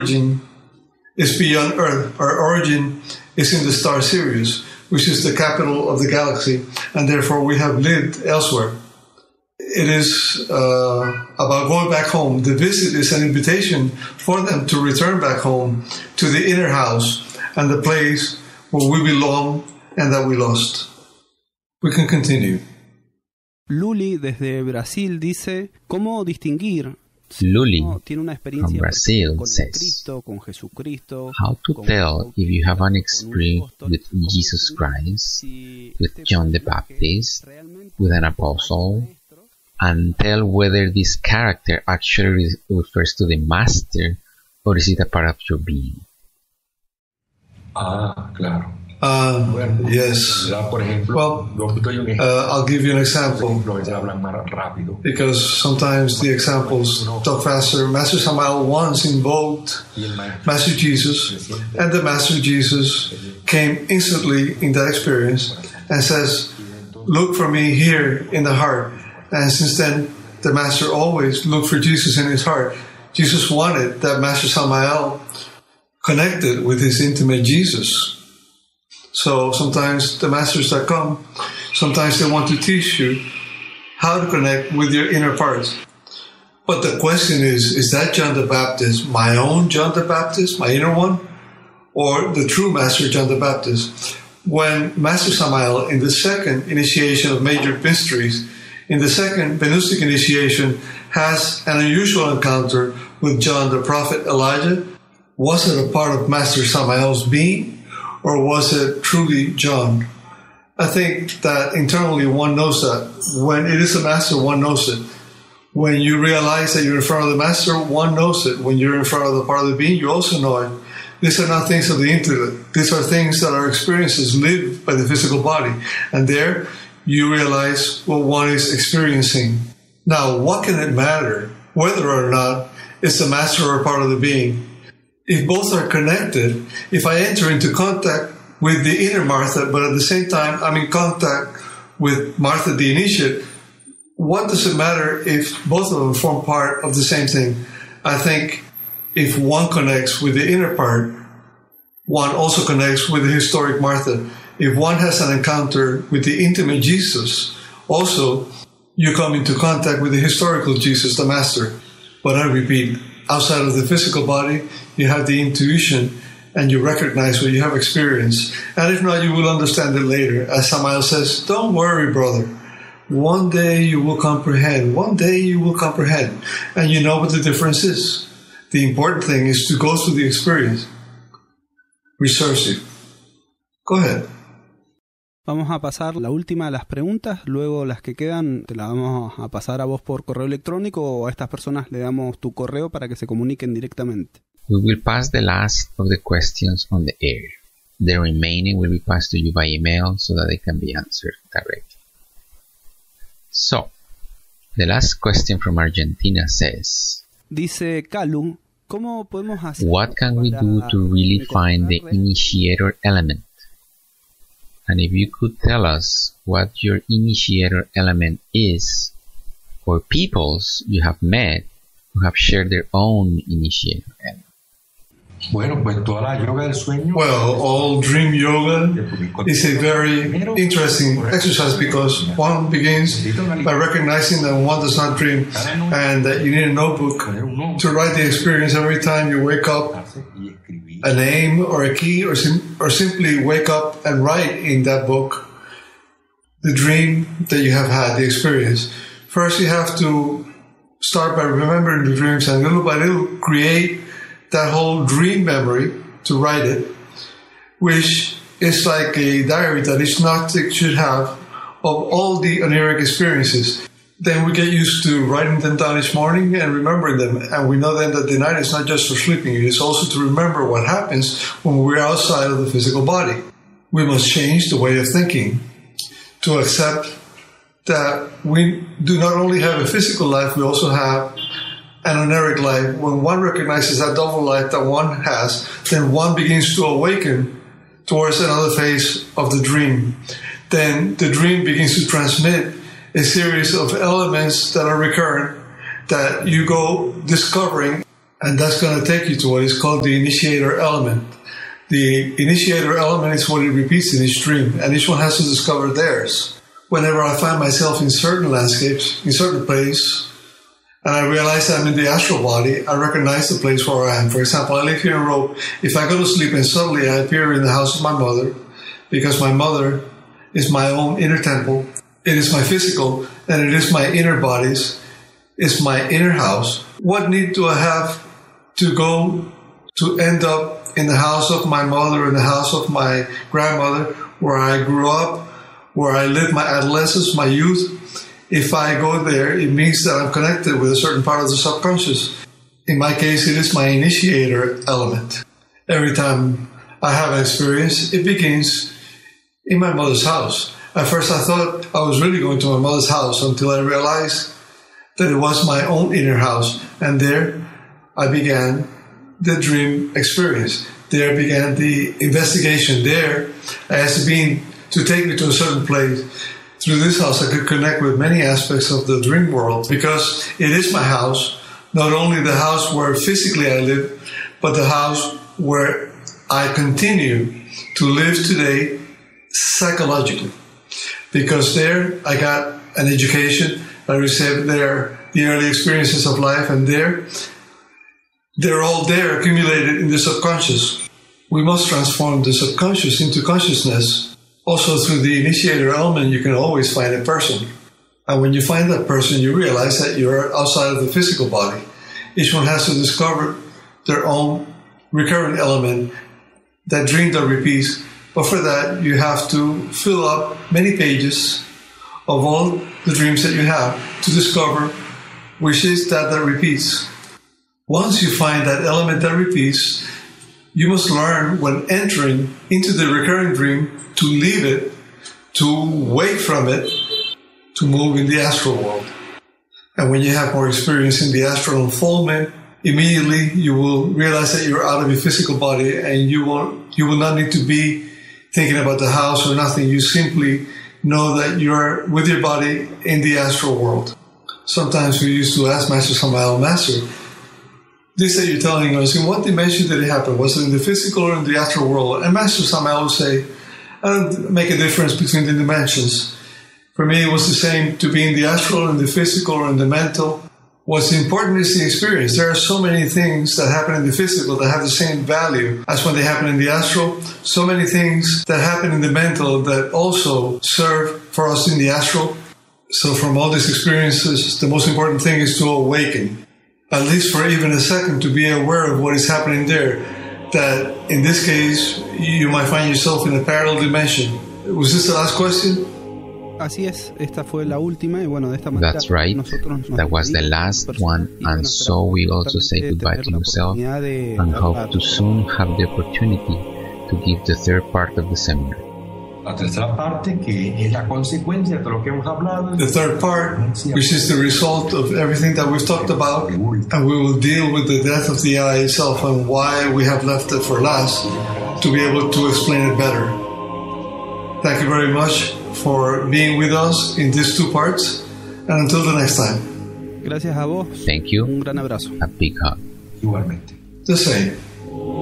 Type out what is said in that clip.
origin is beyond Earth. Our origin is in the star Sirius, which is the capital of the galaxy, and therefore we have lived elsewhere. It is about going back home. The visit is an invitation for them to return back home to the inner house and the place where we belong and that we lost. We can continue. Luli desde Brasil dice, ¿cómo distinguir? Luli Tiene una from experiencia Brazil con says, Cristo, con Jesucristo, how to con tell if you have an experience apóstol, with ¿cómo Jesus distinguir Christ, si with este John the personaje Baptist, realmente with an es un apostle, maestro? and tell whether this character actually refers to the master or is it a part of your being? Claro. Yes. Por ejemplo, Well, I'll give you an example, hablan más rápido. because sometimes the examples talk faster. Master Samael once invoked Master Jesus, and the Master Jesus came instantly in that experience and says, "Look for me here in the heart." And since then, the Master always looked for Jesus in his heart. Jesus wanted that Master Samael connected with his intimate Jesus. So sometimes the masters that come, sometimes they want to teach you how to connect with your inner parts. But the question is that John the Baptist, my own John the Baptist, my inner one, or the true Master John the Baptist? When Master Samael, in the second initiation of major mysteries, in the second Gnostic initiation, has an unusual encounter with John the prophet Elijah, was it a part of Master Samael's being? Or was it truly John? I think that internally one knows that. When it is a master, one knows it. When you realize that you're in front of the master, one knows it. When you're in front of the part of the being, you also know it. These are not things of the intellect. These are things that are experiences lived by the physical body. And there you realize what one is experiencing. Now, what can it matter whether or not it's the master or part of the being? If both are connected, if I enter into contact with the inner Martha, but at the same time I'm in contact with Martha the initiate, what does it matter if both of them form part of the same thing? I think if one connects with the inner part, one also connects with the historic Martha. If one has an encounter with the intimate Jesus, also you come into contact with the historical Jesus, the Master. But I repeat, outside of the physical body, you have the intuition and you recognize what you have experienced. And if not, you will understand it later. As Samael says, don't worry, brother. One day you will comprehend. One day you will comprehend. And you know what the difference is. The important thing is to go through the experience. Recursive. Go ahead. Vamos a pasar la última de las preguntas, luego las que quedan te las vamos a pasar a vos por correo electrónico o a estas personas le damos tu correo para que se comuniquen directamente. We will pass the last of the questions on the air. The remaining will be passed to you by email so that they can be answered directly. So, the last question from Argentina says, Dice Calu, ¿cómo podemos hacer? what can we do to really find the initiator element? And if you could tell us what your initiator element is, or peoples you have met who have shared their own initiator element. Bueno, pues toda la yoga del sueño. Well, all dream yoga is a very interesting exercise because one begins by recognizing that one does not dream and that you need a notebook to write the experience every time you wake up, a name or a key, or simply wake up and write in that book the dream that you have had, the experience. First, you have to start by remembering the dreams and little by little create that whole dream memory to write it, which is like a diary that each Gnostic should have of all the oniric experiences. Then we get used to writing them down each morning and remembering them. And we know then that the night is not just for sleeping, it is also to remember what happens when we're outside of the physical body. We must change the way of thinking to accept that we do not only have a physical life, we also have an oniric life. When one recognizes that double life that one has, then one begins to awaken towards another phase of the dream. Then the dream begins to transmit a series of elements that are recurrent that you go discovering And that's going to take you to what is called the initiator element. The initiator element is what it repeats in each dream, and each one has to discover theirs. Whenever I find myself in certain landscapes, in certain places, and I realize I'm in the astral body, I recognize the place where I am. For example, I live here in Rome. If I go to sleep and suddenly I appear in the house of my mother, because my mother is my own inner temple, it is my physical, and it is my inner bodies, it's my inner house. What need do I have to go to end up in the house of my mother, in the house of my grandmother, where I grew up, where I lived my adolescence, my youth? If I go there, it means that I'm connected with a certain part of the subconscious. In my case, it is my initiator element. Every time I have an experience, it begins in my mother's house. At first, I thought I was really going to my mother's house until I realized that it was my own inner house. And there I began the dream experience. There began the investigation. There I asked the being to take me to a certain place. Through this house, I could connect with many aspects of the dream world because it is my house, not only the house where physically I live, but the house where I continue to live today psychologically. Because there I got an education, I received there the early experiences of life, and they're all there accumulated in the subconscious. We must transform the subconscious into consciousness. Also, through the initiator element, you can always find a person. And when you find that person, you realize that you're outside of the physical body. Each one has to discover their own recurrent element, that dream that repeats. But for that, you have to fill up many pages of all the dreams that you have to discover which is that repeats. Once you find that element that repeats, you must learn when entering into the recurring dream to leave it, to wake from it, to move in the astral world. And when you have more experience in the astral unfoldment, immediately you will realize that you're out of your physical body and you will not need to be thinking about the house or nothing. You simply know that you're with your body in the astral world. Sometimes we used to ask Master Samael, Master, this that you're telling us, in what dimension did it happen? Was it in the physical or in the astral world? And Master Samael would say, I don't make a difference between the dimensions. For me, it was the same to be in the astral, in the physical, or in the mental. What's important is the experience. There are so many things that happen in the physical that have the same value as when they happen in the astral. So many things that happen in the mental that also serve for us in the astral. So from all these experiences, the most important thing is to awaken, at least for even a second, to be aware of what is happening there. That in this case, you might find yourself in a parallel dimension. Was this the last question? Así es, esta fue la última y bueno, de esta manera. That's right. That was the last one, and so we also say goodbye to yourself and hope to soon have the opportunity to give the third part of the seminar. La tercera parte, que es la consecuencia de lo que hemos hablado. The third part, which is the result of everything that we've talked about, and we will deal with the death of the eye itself and why we have left it for last to be able to explain it better. Thank you very much for being with us in these two parts, and until the next time. Gracias a vos. Thank you. Un gran abrazo. A big hug. Igualmente. The same.